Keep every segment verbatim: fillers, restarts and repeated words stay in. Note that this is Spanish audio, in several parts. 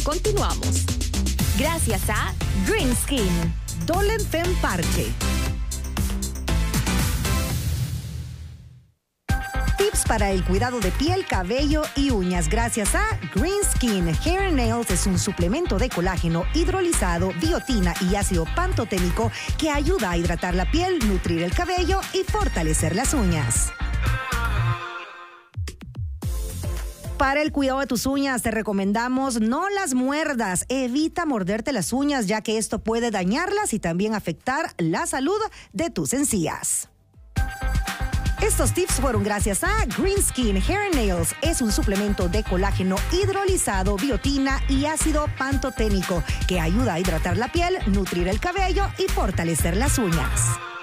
Continuamos. Gracias a Green Skin. Dolen Fem Parche. Tips para el cuidado de piel, cabello y uñas gracias a Green Skin. Hair and Nails es un suplemento de colágeno hidrolizado, biotina y ácido pantoténico que ayuda a hidratar la piel, nutrir el cabello y fortalecer las uñas. Para el cuidado de tus uñas te recomendamos no las muerdas. Evita morderte las uñas ya que esto puede dañarlas y también afectar la salud de tus encías. Estos tips fueron gracias a Green Skin Hair and Nails. Es un suplemento de colágeno hidrolizado, biotina y ácido pantoténico que ayuda a hidratar la piel, nutrir el cabello y fortalecer las uñas.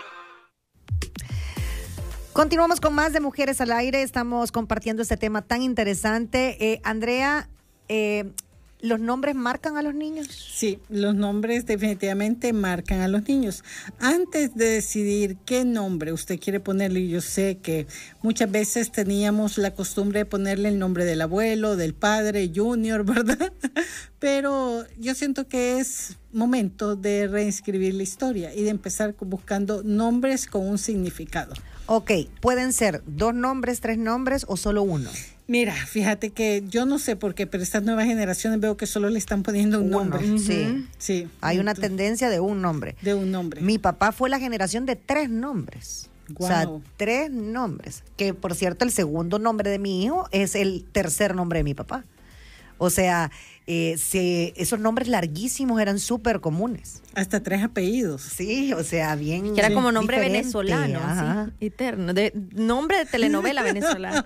Continuamos con más de Mujeres al Aire. Estamos compartiendo este tema tan interesante. Eh, Andrea, eh, ¿los nombres marcan a los niños? Sí, los nombres definitivamente marcan a los niños. Antes de decidir qué nombre usted quiere ponerle, yo sé que muchas veces teníamos la costumbre de ponerle el nombre del abuelo, del padre, Junior, ¿verdad? Pero yo siento que es momento de reescribir la historia y de empezar buscando nombres con un significado. Ok, ¿pueden ser dos nombres, tres nombres o solo uno? Mira, fíjate que yo no sé por qué, pero estas nuevas generaciones veo que solo le están poniendo un Uno, nombre. sí. Sí. Hay una Entonces, tendencia de un nombre. de un nombre. Mi papá fue la generación de tres nombres. Wow. O sea, tres nombres. Que, por cierto, el segundo nombre de mi hijo es el tercer nombre de mi papá. O sea, eh, se, esos nombres larguísimos eran súper comunes. Hasta tres apellidos. Sí, o sea, bien. Que era como nombre diferente. venezolano, Ajá. así, eterno. De, nombre de telenovela venezolana.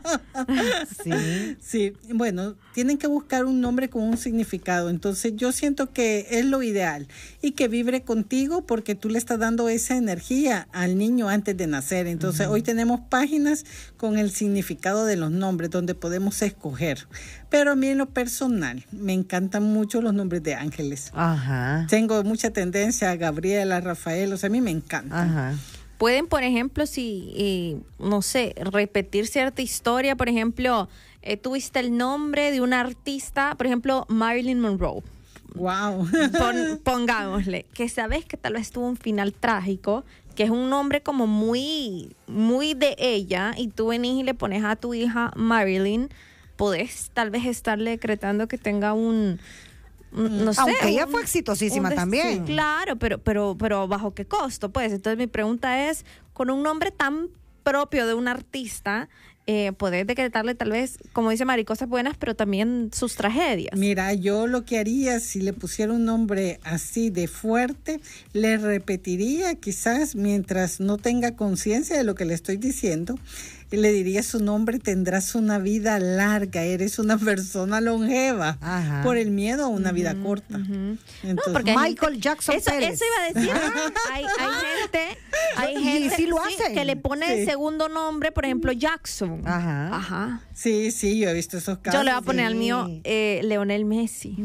Sí. Sí, bueno, tienen que buscar un nombre con un significado. Entonces yo siento que es lo ideal y que vibre contigo porque tú le estás dando esa energía al niño antes de nacer. Entonces uh-huh. hoy tenemos páginas con el significado de los nombres donde podemos escoger. Pero a mí en lo personal me encantan mucho los nombres de ángeles. Ajá. Tengo mucha tendencia a Gabriela, a Rafael, o sea, a mí me encantan. Ajá. Pueden, por ejemplo, si, eh, no sé, repetir cierta historia. Por ejemplo, eh, tuviste el nombre de una artista, por ejemplo, Marilyn Monroe. Wow. Pon, pongámosle, que sabes que tal vez tuvo un final trágico, que es un nombre como muy, muy de ella, y tú venís y le pones a tu hija Marilyn, podés tal vez estarle decretando que tenga un... No sé, aunque ella un, fue exitosísima des- también. Claro, pero, pero, pero ¿bajo qué costo? Pues entonces mi pregunta es, con un nombre tan propio de un artista, eh, poder decretarle tal vez, como dice Mari, cosas buenas, pero también sus tragedias. Mira, yo lo que haría si le pusiera un nombre así de fuerte, le repetiría quizás mientras no tenga conciencia de lo que le estoy diciendo, le diría su nombre, tendrás una vida larga, eres una persona longeva. Ajá. Por el miedo a una uh-huh, vida corta. Uh-huh. Entonces, no, porque Michael gente, Jackson eso, Pérez. Eso iba a decir. hay, hay gente, hay gente sí lo sí, hacen. que le pone sí. el segundo nombre, por ejemplo, Jackson. Ajá. Ajá. Sí, sí, yo he visto esos casos. Yo le voy a poner sí. al mío eh, Leonel Messi.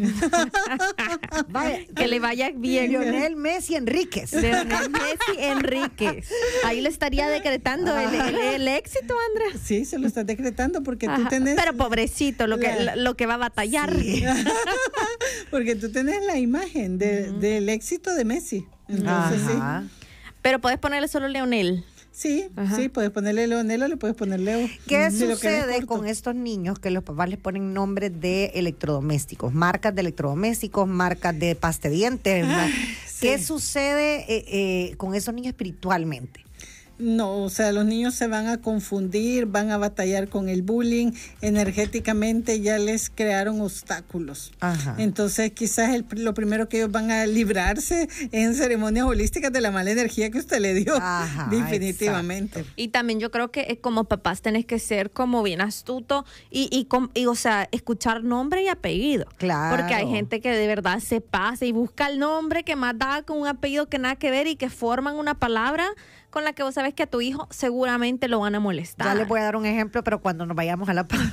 Vaya, que le vaya bien. Leonel Messi Enríquez. Leonel Messi Enríquez. Ahí le estaría decretando el, el, el éxito, Andrea. Sí, se lo estás decretando porque Ajá. tú tenés... Pero pobrecito, lo que, la... lo que va a batallar. Sí. Porque tú tenés la imagen de, uh-huh. del éxito de Messi. Entonces, Ajá. sí. Pero puedes ponerle solo Leonel. Sí, Ajá. sí, puedes ponerle Leonel o le puedes poner Leo. ¿Qué si sucede con estos niños que los papás les ponen nombres de electrodomésticos, marcas de electrodomésticos, marcas de pasta de dientes? Ay, ¿qué sí. sucede eh, eh, con esos niños espiritualmente? No, o sea, los niños se van a confundir, van a batallar con el bullying, energéticamente ya les crearon obstáculos. Ajá. Entonces, quizás el, lo primero que ellos van a librarse en ceremonias holísticas de la mala energía que usted le dio. Ajá, definitivamente. Exacto. Y también yo creo que como papás tenés que ser como bien astuto y, y, y, o sea, escuchar nombre y apellido. Claro. Porque hay gente que de verdad se pasa y busca el nombre que más da con un apellido que nada que ver y que forman una palabra con la que vos sabés que a tu hijo seguramente lo van a molestar. Ya les voy a dar un ejemplo, pero cuando nos vayamos a la pausa.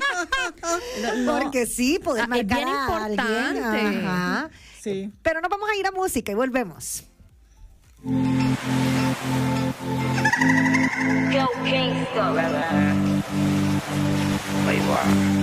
no, no. Porque sí, poder ah, marcar es bien a importante. alguien. Ajá. Sí. Pero nos vamos a ir a música y volvemos. Go Kingston.